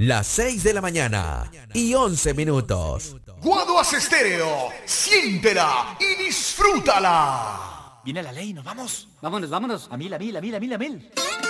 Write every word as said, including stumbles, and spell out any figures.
Las seis de la mañana y once minutos. Guaduas Estéreo, siéntela y disfrútala. Viene la ley, ¿nos vamos? Vámonos, vámonos. A mil, a mil, a mil, a mil, a mil.